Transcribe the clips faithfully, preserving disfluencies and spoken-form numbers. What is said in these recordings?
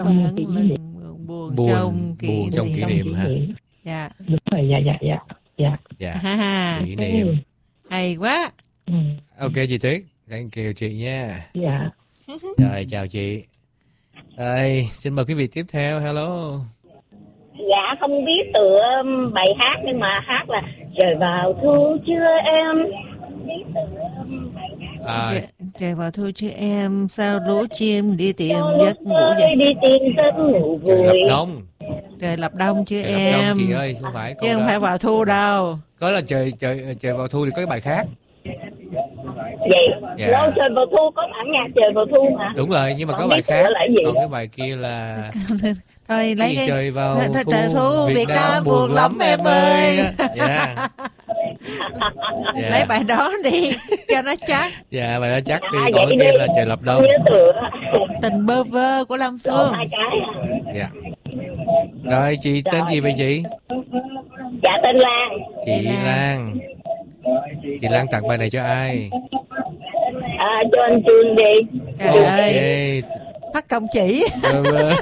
Trong phấn kỷ lừng niệm. buồn, Buồn, trong kỷ buồn trong kỷ Trong niệm kỷ hả? niệm. Dạ. Đúng rồi, dạ dạ dạ. Dạ. Dạ, Ha ha. kỷ niệm. Hay quá. Ừ. Ok chị Tuyết, thank you chị nha. Dạ. Rồi chào chị. Rồi, xin mời quý vị tiếp theo. Hello. Dạ không biết tựa bài hát nhưng mà hát là trời vào thu chưa em. À, Trời, trời vào thu chứ em, sao lũ chim đi tìm Cho giấc ngủ vậy? đi tìm giấc ngủ trời lập vui. đông. Trời lập đông chứ Trời lập đông em. chị ơi, không phải Chứ câu không đó. phải vào thu đâu. Có là trời trời trời vào thu thì có cái bài khác. Vậy Dạ. lâu trời vào thu có bản nhạc trời vào thu mà. Đúng rồi, nhưng mà Còn có bài biết tựa khác. là gì Còn đó. cái bài kia là Thôi lấy gì cái trời vào Thôi, thôi, thu, trời thu Việt Nam buồn lắm em ơi. Dạ. Dạ. Lấy bài đó đi cho nó chắc. Dạ, bài đó chắc đi. À, Còn vậy cái kia đi. là trời lập Không đông. nhớ tựa. Tình bơ vơ của Lâm Trộn Phương. hai cái à. Dạ. Rồi chị tên gì vậy chị? Dạ tên Lan. Chị Chị Lan. Lan. Chị Lan tặng bài này cho ai? À, cho anh Trương đi. Trời Ok. ơi, phát công chỉ. Vâng, vâng.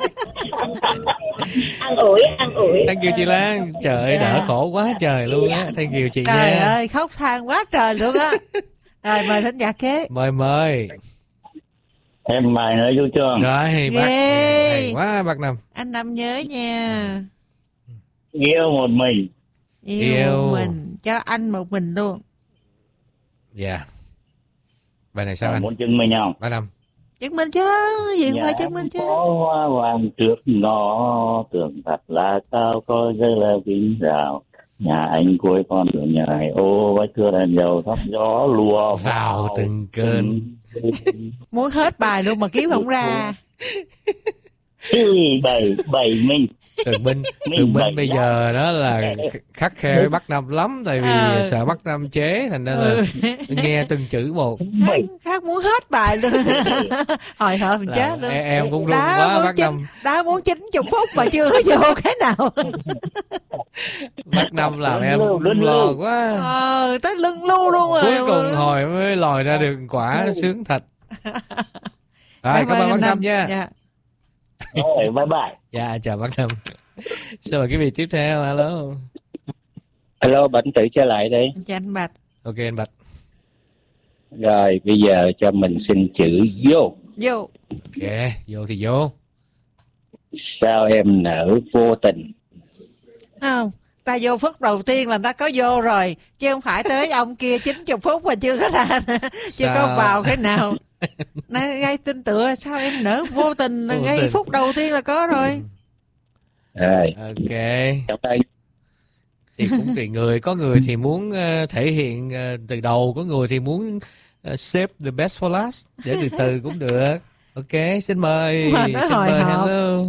Ăn ủi, ăn ủi. Thank you chị Lan. Trời ơi, đỡ khổ quá trời luôn á. Thank you chị Trời nha. ơi, khóc than quá trời luôn á. Rồi mời thính giả kế. Mời mời. Em bài nữa chú Trương. Rồi bác. Ghê. Hay quá bác Năm. Anh Năm nhớ nha. Yêu một mình. Yêu, Yêu. mình, cho anh một mình luôn. Dạ. Bài này sao Sao anh? muốn chứng minh không? Bác Năm. Chứng minh chứ, gì không phải chứng minh chứ. Có hoa vàng trước nó tưởng thật là sao có rơi là kín rào. Nhà anh cuối con đường nhài ô vách thưa đèn dầu thắp gió lùa Vào từng cơn. Muốn hết bài luôn mà kiếm không ra. Chứ bảy bảy mình. Tường Minh, Tường Minh bây giờ đó là khắt khe với Bắc Năm lắm. Tại vì Ờ. sợ Bắc Năm chế. Thành ra là Ừ. nghe từng chữ một. khác, khác muốn hết bài luôn. Hồi hộp mình Là chết luôn. em, em cũng run Đã quá muốn Bắc chín- Năm. Đã muốn chín chục phút mà chưa vô cái nào. Bắc Năm làm em Lưng lưu, lưng lo lưu. quá. Ờ, tới lưng lu luôn rồi. Cuối cùng hồi mới lòi ra được quả sướng thật. Rồi, cảm ơn Bắc Năm nha. Dạ. Rồi, bye bye. Dạ, chào Bắc Năm. Sao mời quý vị tiếp theo, hello. Alo, Bảnh Tử trở lại đây. Chào anh Bạch. Ok anh Bạch. Rồi, bây giờ cho mình xin chữ vô. Vô. Ok, vô thì vô. Sao em nở vô tình? Không, ta vô phút đầu tiên là ta có vô rồi, chứ không phải tới ông kia chín chục phút mà chưa có ra, chưa Sao? có vào cái nào. Nó gây tin tựa, sao em nỡ vô tình, Vô ngay tình. phút đầu tiên là có rồi. Rồi, Ok. trong đây Thì cũng tùy người, có người thì muốn ờ, thể hiện ờ, từ đầu, có người thì muốn uh, save the best for last, để từ từ cũng được. Ok, xin mời. Mà nó Xin hồi mời, hộp. hello.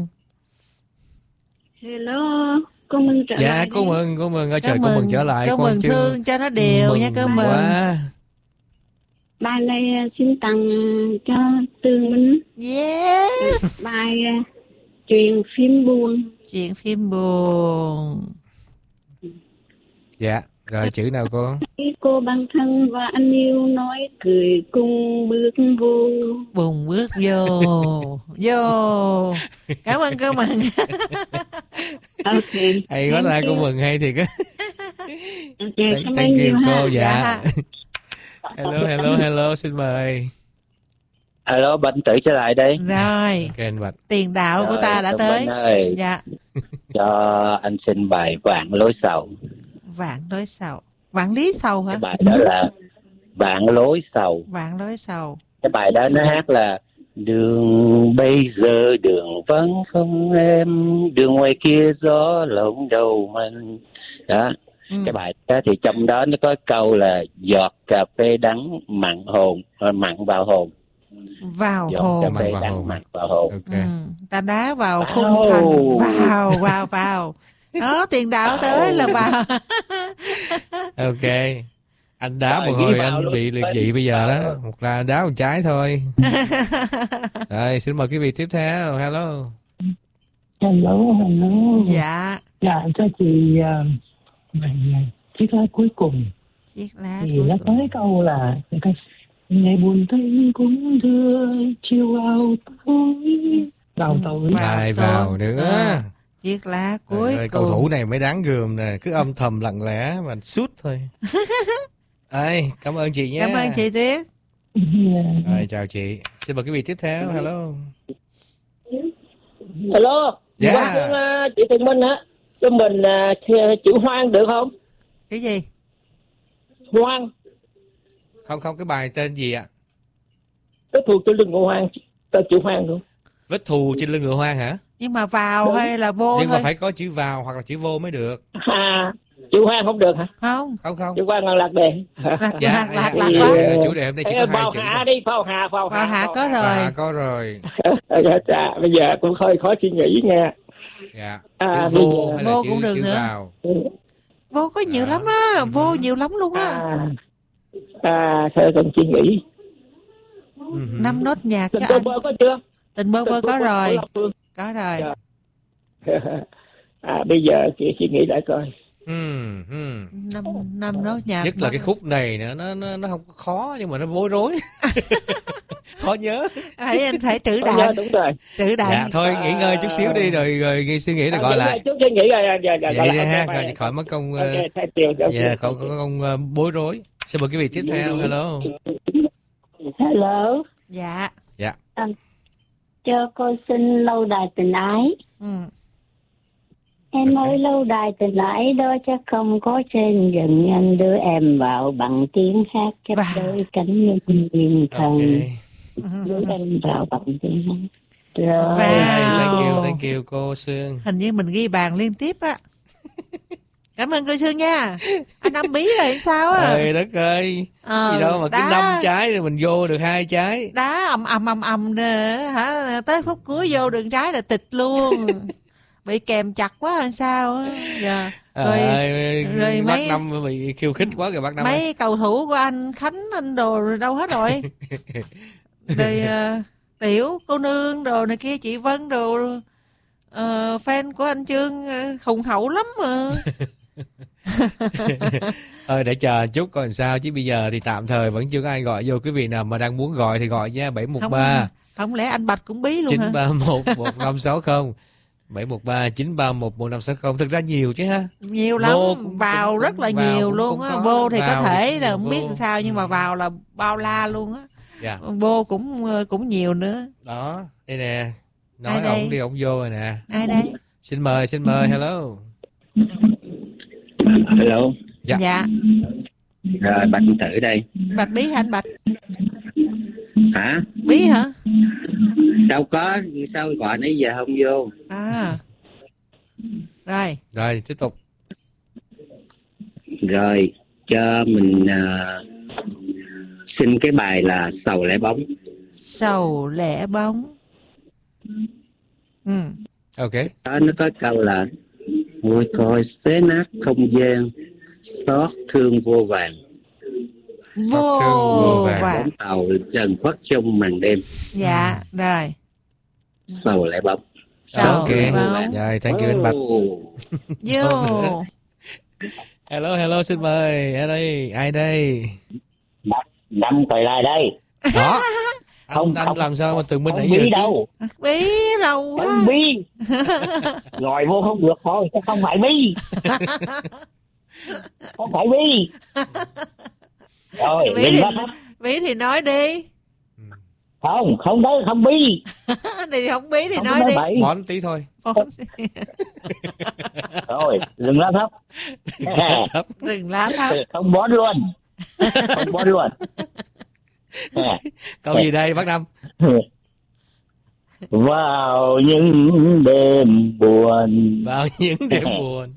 Hello, cô mừng trở Dạ, lại. cô mừng, cô mừng, ở trời cô mừng trở lại. Cô con mừng chưa- thương cho nó đều nha, cô mừng. Quá. Bài này à, xin tặng cho Tường Minh. Yes. Bài à, chuyện phim buồn. Chuyện phim buồn. Dạ, rồi chữ nào cô? Cô bạn thân và anh yêu nói cười cùng bước vô. Bùng bước vô. Vô. Cảm ơn cô mừng. Ok. Hay quá ta, cô mừng hay thiệt á. Ok, Thank, cảm thank ơn you nhiều ha. cô, dạ. Dạ. Hello, hello, hello, xin mời. alo, Bảnh Tử trở lại đây. Rồi, Ok anh Bạch. tiền đạo của Rồi, ta đã cảm tới. ơn ơi. Dạ. Cho anh xin bài Vạn Lối Sầu. Vạn lối sầu. Vạn lý sầu hả? Cái bài đó là Vạn Lối Sầu. Vạn lối sầu. Cái bài đó nó hát là đường bây giờ đường vắng không em, đường ngoài kia gió lộng đầu mình. Đó. Ừ. Cái bài đó thì trong đó nó có câu là giọt cà phê đắng mặn hồn, mặn vào hồn. Vào Giọt hồn. cà Mặn phê vào đắng hồn. mặn vào hồn. Ok. Ừ. Ta đá vào Vào. khung thành. Vào, vào, vào. Đó, tiền đạo tới là vào. Ok. Anh đá Rồi, một ghi hồi vào anh luôn. bị liệt dị bây giờ đó. Một là anh đá một trái thôi. Rồi, xin mời quý vị tiếp theo. Hello. Hello, hello. Dạ. Dạ, cho chị uh, bài uh, chiếc lá cuối cùng. Chiếc lá Thì cuối nó cùng. tới câu là ngày buồn tênh cũng đưa chiều vào tối. vào tôi. Lại vào tôi. nữa. À, chiếc lá cuối ơi, cùng. cầu thủ này mới đáng gờm nè, cứ âm thầm lặng lẽ mà sút thôi. Ơi, cảm ơn chị nhé. Cảm ơn chị Tuyết. Rồi, chào chị. Xin mời quý vị tiếp theo. Hello. Hello. Dạ. Qua chương, uh, chị Tường Minh hả? Cho mình uh, chữ Hoang được không? Cái gì? Hoang. Không không, cái bài tên gì ạ? Cái thuộc trên lưng ngựa hoang, tên chữ Hoang luôn. Vết thù trên lưng ngựa hoang hả? Nhưng mà vào Đúng. hay là vô Nhưng thôi? mà phải có chữ vào hoặc là chữ vô mới được. À, chữ Hoang không được hả? Không. Không không. Chữ Hoang là lạc đề. Lạc Dạ, lạc lạc, dạ, lạc dạ, quá. dạ, chủ đề hôm nay chỉ có hai Vào chữ. hạ đi, vào hạ, vào hạ. Vào hạ có rồi. À, có rồi. Dạ, bây giờ cũng hơi khó suy nghĩ nha. Dạ. À, chữ vô giờ... hay là vô chữ, cũng được chữ nữa. vào? Vô có nhiều À. lắm á, Ừ. vô nhiều lắm luôn á. À, à sao còn suy nghĩ. Ừ. Năm nốt nhạc Tình cho bơ anh. bơ có chưa? Tình bơ bơ có rồi. Có rồi. Dạ. À, bây giờ chị suy nghĩ lại coi. Ừ. Ừ. Năm năm nốt nhạc. Nhất là cái khúc này nữa, nó nó nó không có khó nhưng mà nó bối rối. Khó nhớ. Phải anh phải trữ Không đạn. nhớ, đúng rồi. Trữ đạn. Dạ thôi nghỉ ngơi chút xíu đi rồi rồi nghi suy nghĩ rồi gọi lại. Chút suy nghĩ rồi giờ giờ Vậy đi ha, khỏi khỏi mất công. Ok, thay chiều. Dạ, không có công uh, bối rối. Xin mời quý vị tiếp theo. Hello. Hello. Dạ. Dạ. À, cho cô xin lâu đài tình ái. Ừ. Em ơi lâu đài tình ái đó chắc không có trên dần anh đưa em vào bằng tiếng hát chấp Wow. đôi cánh nhân duyên thần. Ok. Đưa em vào bằng tiếng hát. Rồi. Wow. Thank you, thank you cô Sương. Hình như mình ghi bàn liên tiếp á. Cảm ơn cô Sương nha. Anh năm bí rồi sao á? Trời đất ơi. Ờ, Gì đâu mà cứ đá- năm trái rồi mình vô được hai trái. Đá ầm ầm ầm ầm nè, hả? Tới phút cuối vô đường trái là tịch luôn. Bị kèm chặt quá làm sao á. Dạ. Rồi, Rồi, rồi bác mấy- Năm bị khiêu khích quá rồi bác Năm ơi. mấy cầu thủ của anh Khánh, anh đồ rồi đâu hết rồi. Rồi ờ, Tiểu, cô Nương đồ này kia, chị Vân đồ, ờ, fan của anh Trương ờ, hùng hậu lắm mà. Thôi để chờ chút coi làm sao chứ bây giờ thì tạm thời vẫn chưa có ai gọi vô. Quý vị nào mà đang muốn gọi thì gọi nha. Bảy một ba Không lẽ anh Bạch cũng bí luôn chín hả? ba một một năm sáu không. Bảy một ba chín ba một một năm sáu không. Thực ra nhiều chứ ha. Nhiều lắm, Vô cũng- vào cũng- rất là cũng vào nhiều cũng luôn không á. có. Vô thì Vào có thì thể cũng là nhiều không biết vô. sao nhưng mà Ừ. vào là bao la luôn á. Dạ. Vô cũng cũng nhiều nữa. Đó, đây nè. Nói Ai đây? ổng đi ổng vô rồi nè. Ai đây? Xin mời, xin mời, hello. Hello. Dạ. Dạ. Rồi, Bạch Tử đây. Bạch bí hả anh Bạch? Hả? Bí hả? Đâu có, sao gọi nãy giờ không vô? À. Rồi. Rồi, tiếp tục. Rồi, cho mình uh, xin cái bài là Sầu Lẻ Bóng. Sầu lẻ bóng. Ừ. Ok. Đó, nó có câu là ngồi coi xé nát không gian, xót thương vô vàng. Vô vô vàng. vàng. Bóng tàu trần khuất trong màn đêm. Dạ, rồi. Sầu Lẻ Bóng. Sầu Ok. lẻ bóng. Rồi, thank you anh Bạch. Oh. Vô. Hello, hello, xin mời. Ở đây, ai đây? Năm Thời Lai đây. Đó. Anh, Không, anh không, làm sao mà từng minh Không nãy giờ biết chứ? đâu. Bí lâu quá. Không biết. Ngồi vô không được thôi, chứ không phải bi. Không phải bi. Rồi, Bí đừng thì, có thấp. bí thì nói đi. Không, không đấy, không bi. Thì không bí thì Không nói có đi. bậy. Bón tí thôi. Rồi, đừng lá thấp. Thấp. Đừng lá thấp. Không bón luôn. Không bón luôn. Câu gì đây, bác Năm? Vào những đêm buồn. Vào những đêm buồn.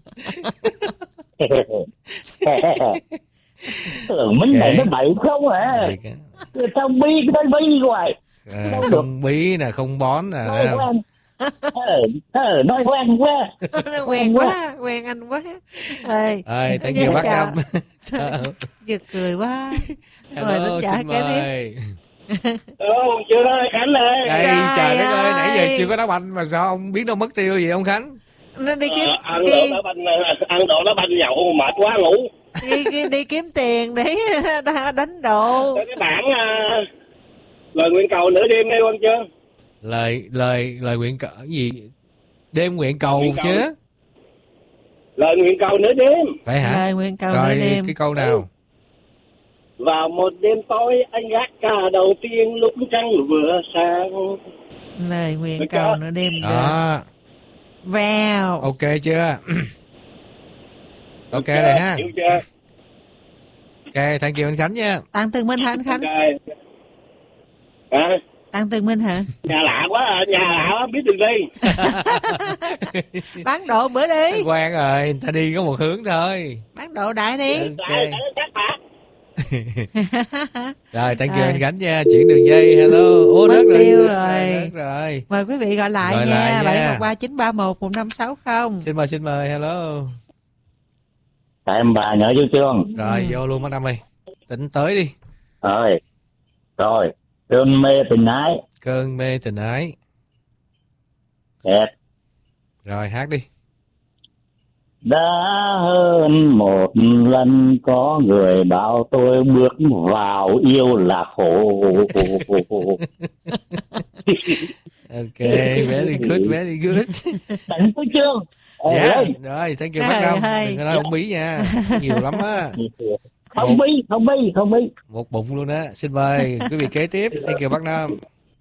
Tưởng mình này nó bậy không hả? Vậy cái- Người ta bi cái đó bi hoài. À, Đâu được. không bí nè, không bón nè. Nói quen. Ờ, ờ, nói quen quá. Nó quen quá, quen anh quá. Ê, Ơi, thank you bác chào. Năm. Chào. Giật cười quá. Rồi Hello, đến trả xin kế tiếp. mời. Ồ, chưa đó Khánh ơi. Đây, Trời trời đất ơi, nãy giờ ơi. chưa có đá banh mà sao ông biến đâu mất tiêu vậy ông Khánh? Nó đi kiếm Ờ, ăn đi, đồ đá banh, ăn đồ đá banh nhậu mệt quá ngủ. đi, đi, đi kiếm tiền để đánh độ. Tới cái bản uh, lời nguyện cầu nửa đêm nghe không chưa? Lời lời lời nguyện cầu gì? Đêm nguyện cầu Nguyện cầu. chứ. Lời nguyện cầu nửa đêm. Phải hả? Lời nguyện cầu Rồi nửa đêm. cái câu nào? Vào một đêm tối anh gác cà đầu tiên lúc trăng vừa sáng. Lời nguyện Được cầu chưa? nửa đêm. Đó. Vào. Ok chưa? Ok rồi ha. Hiểu chưa? Ok, thank you anh Khánh nha. Tặng Tường Minh hả anh Khánh? Ok. À, Tặng Tường Minh hả? nhà lạ quá à, nhà lạ quá, biết đường đi. Bán độ bữa đi. Quen rồi, người ta đi có một hướng thôi. Bán độ đại đi. Ok. Lại, lại chắc hả? Rồi, thank you Rồi. anh Khánh nha. Chuyển đường dây, hello. Ô, Mất đất rồi. tiêu Đất rồi. đất rồi. Mời quý vị gọi lại Gọi nha. lại nha. bảy một ba chín ba một một năm sáu không. Xin mời, xin mời, hello. Em bà nhớ chú Trương. Rồi, vô luôn bác Năm ơi. Tỉnh tới đi. Rồi. Rồi. Cơn mê tình ái. Cơn mê tình ái. Đẹp. Rồi, hát đi. Đã hơn một lần có người bảo tôi bước vào yêu là khổ. Ok, very good, very good. Tặng chú Trương. Dạ, rồi, thank you bác Trời Năm. ơi. Đừng có nói ông bí nha. Nhiều lắm á. Không bi, không bi, không bi. Một bụng luôn á. Xin mời quý vị kế tiếp. Thank you bác Năm.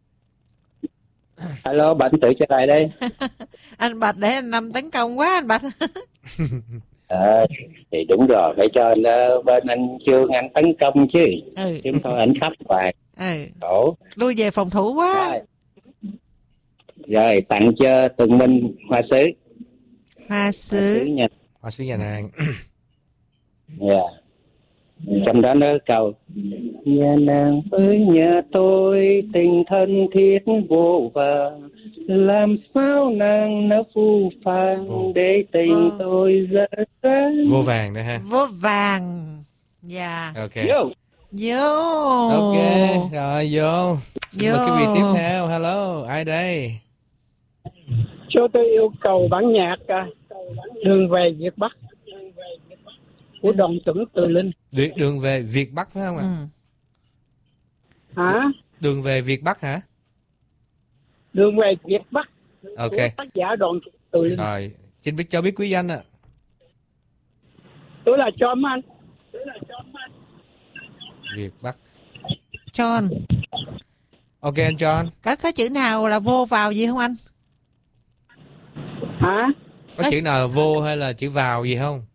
Alo, bạn tự trở lại đây. Anh Bạch để anh Năm tấn công quá anh Bạch. À, thì đúng rồi, phải cho anh, uh, bên anh Trương anh tấn công chứ. Ừ. Chứ thôi anh khắp bài. Ừ. Khổ. Lui về phòng thủ quá. Rồi. Rồi, tặng cho Tường Minh hoa sứ. Hoa Hoa sứ. sứ nha. Hoa sứ nhà nàng. Dạ. Trong đó nó câu nhà nàng với nhà tôi tình thân thiết vô vàng, làm sao nàng nó phù phàng để tình Vô. tôi rớt ráng. Vô vàng nữa ha. Vô vàng. Dạ. Ok. Vô. Vô. Ok, rồi vô. Xin mời Vô. quý vị tiếp theo. Hello, ai đây? Cho tôi yêu cầu bản nhạc à, Đường về Việt Bắc của Đoàn Chuẩn Từ Linh. Đường, đường về Việt Bắc phải không ạ? Ừ. Hả? Đường về Việt Bắc hả? Đường về Việt Bắc Ok. của tác giả Đoàn Chuẩn Từ Linh. Rồi, xin biết cho biết quý danh ạ. Tôi là John anh. Việt Bắc. John. Ok anh John. Có, có chữ nào là vô vào gì không anh? Hả? Có Có- chữ nào là vô hay là chữ vào gì không?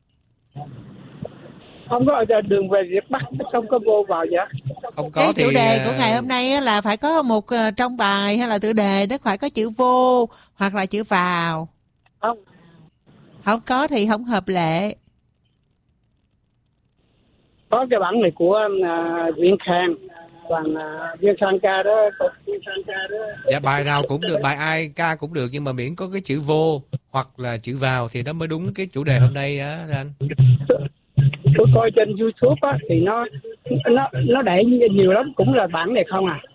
Không có ở đường về Việt Bắc, không có vô vào vậy. Không có Cái thì chủ đề à, của ngày hôm nay á là phải có một ờ, trong bài hay là tựa đề nó phải có chữ vô hoặc là chữ vào. Không. Không có thì không hợp lệ. Có cái bản này của uh, Viên Khang. Và uh, Viên Khang ca đó. Của Viên Khang ca đó. dạ bài nào cũng được, bài ai ca cũng được, nhưng mà miễn có cái chữ vô hoặc là chữ vào thì nó mới đúng cái chủ đề hôm nay á anh. Tôi coi trên YouTube á thì nó nó nó đẩy nhiều lắm, cũng là bản này không à.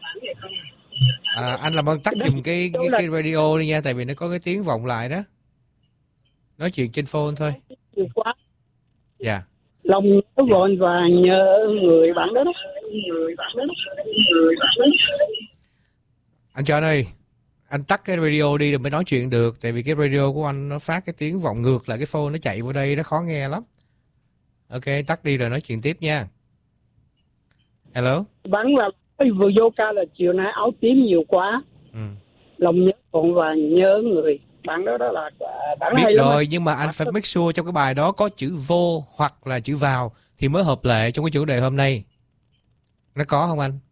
À, anh làm ơn tắt giùm cái, cái cái radio đi nha, tại vì nó có cái tiếng vọng lại đó. Nói chuyện trên phone thôi. Nhiều quá. Dạ. Lòng nó vội và nhớ người bạn đó đó. Người bạn đó đó. Người bạn đó. Anh John ơi, anh tắt cái radio đi rồi mới nói chuyện được, tại vì cái radio của anh nó phát cái tiếng vọng ngược lại cái phone, nó chạy vào đây nó khó nghe lắm. Ok, tắt đi rồi nói chuyện tiếp nha. Hello. Bản là vừa vô ca là chiều nay áo tím nhiều quá. Ừ. Lòng nhớ còn và nhớ người. Bản đó đó là bản Biết hay lắm. rồi, nhưng mà anh phải make sure trong cái bài đó có chữ vô hoặc là chữ vào thì mới hợp lệ trong cái chủ đề hôm nay. Nó có không anh?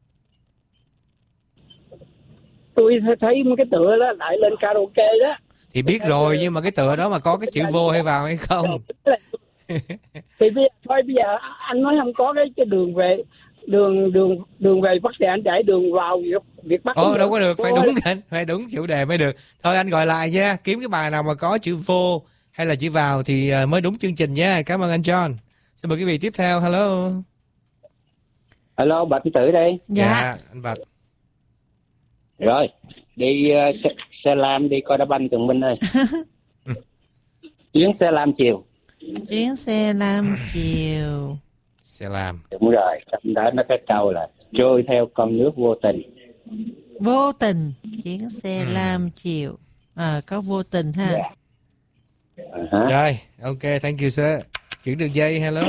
Tôi thấy cái tựa đó lại lên karaoke đó. Thì biết rồi, nhưng mà cái tựa đó mà có cái chữ vô hay vào hay không? Thì bây giờ, thôi bây giờ anh nói không có cái, cái đường về đường đường đường về Bắc thì anh chạy đường vào Việt, Việt Bắc. Ồ, đâu có được, phải Thôi. đúng anh, phải đúng chủ đề mới được. Thôi anh gọi lại nha, kiếm cái bài nào mà có chữ vô hay là chữ vào thì mới đúng chương trình nha. Cảm ơn anh John. Xin mời quý vị tiếp theo. Hello. Alo, Bạch Tử đây. Dạ. Anh Bạch. Rồi, đi uh, xe, xe lam đi coi đá banh Tường Minh ơi. Chuyến xe lam chiều. Chuyến xe lam chiều. Xe lam. Đúng rồi, trong đó nó cái câu là trôi theo con nước vô tình. Vô tình chuyến xe Ừ. lam chiều. À, có vô tình ha. Dạ. À, hả? Rồi, ok, thank you sir. Chuyển đường dây, hello.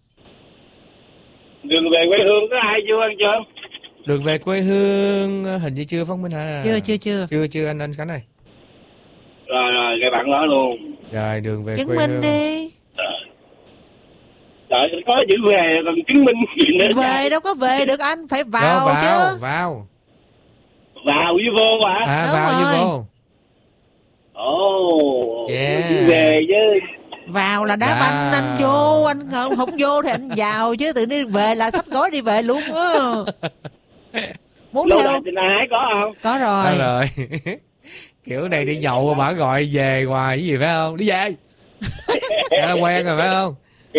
Đường về quê hương có ai chưa anh chưa? Đường về quê hương hình như chưa Phong Minh Hà. Chưa chưa chưa. Chưa chưa anh anh Khánh ơi. Rồi rồi, cái bạn nói luôn. Rồi, đường về Chứng quê minh hương. đi. Trời, có chữ về còn chứng minh gì nữa. Về đâu có về được anh, phải vào, Đó, vào, chứ. vào. Vào với vô hả? À, Đúng vào rồi. như vô. Ồ, Yeah. chữ về chứ. Vào là đá Dạ. banh, anh vô, anh không, không vô thì anh vào chứ, tự nhiên về là xách gói đi về luôn á. Muốn Lâu theo đài tình ái có không? có rồi. Đó rồi. Kiểu này đi nhậu mà bả gọi về hoài cái gì phải không? Đi về. Đã quen rồi phải không?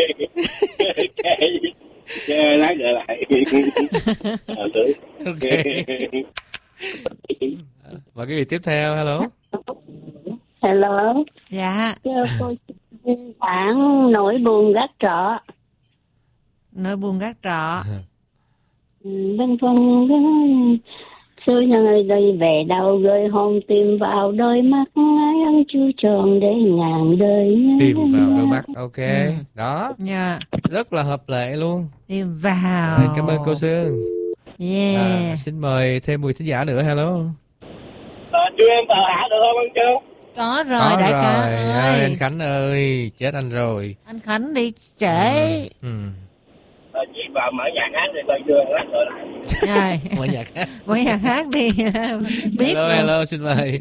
Chơi lát trở lại. Ờ, tử. Ok. Và cái gì tiếp theo, hello. Hello. Dạ. Thưa cô bản nỗi buồn gác trọ. Nỗi buồn gác trọ. Vân vân xưa nơi đây về đâu gửi hôn tìm vào đôi mắt ái ân chưa tròn để ngàn đời nhớ. Tìm vào đôi mắt, ok. Ừ. Đó, Dạ. rất là hợp lệ luôn. Tìm vào. Rồi, cảm ơn cô Sương. Yeah. À, xin mời thêm mười thính giả nữa, hello. Ờ, Chưa em tờ hạ được không anh Châu? Có rồi Có đại rồi, ca ơi, ơi. anh Khánh ơi, chết anh rồi. Anh Khánh đi trễ. Ừ. Ờ, chị vào mở nhà hát thì coi chưa lát trở lại. Rồi. Mở nhạc hát. Mở nhà hát đi. Biết Hello, luôn. hello, xin mời.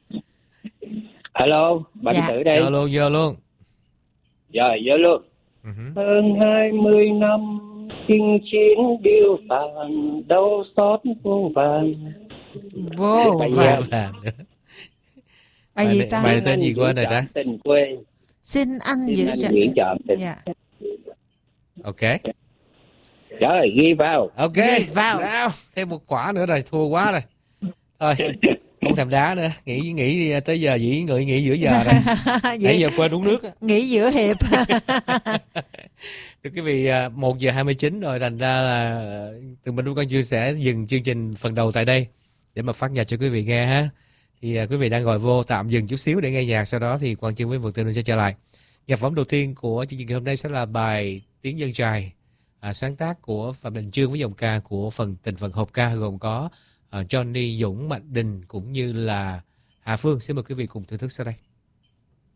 Alo, bạn Dạ. tử đây. Vô luôn, vô luôn. Rồi, vô luôn. Ừ hứ. Hơn hai mươi năm chinh chiến điêu tàn, đau xót vô vàn. Vô Bài và gì? Vàng nữa. bài gì ta? Bài tên gì quên rồi ta? Tình quê. Xin anh Xin giữ anh cho. Nguyễn chọn tình. Dạ. Ok. Rồi, ghi vào. Ok. Đi vào. Nào, thêm một quả nữa rồi, thua quá rồi. Thôi, không thèm đá nữa. Nghỉ nghỉ đi, tới giờ nghỉ nghỉ, nghỉ giữa giờ rồi. Nãy Vậy giờ quên uống nước á. nghỉ giữa hiệp. Thưa quý vị, một giờ hai mươi chín rồi, thành ra là Tường Minh Đúng Con Chưa sẽ dừng chương trình phần đầu tại đây để mà phát nhạc cho quý vị nghe ha. Thì uh, quý vị đang gọi vô tạm dừng chút xíu để nghe nhạc, sau đó thì Quang Chương với Vượt Tường sẽ trở lại. Nhạc phẩm đầu tiên của chương trình hôm nay sẽ là bài Tiếng Dân Trài, à, sáng tác của Phạm Đình Chương với dòng ca của phần tình phần hộp ca gồm có uh, Johnny, Dũng, Mạnh Đình cũng như là Hà Phương. Xin mời quý vị cùng thưởng thức sau đây.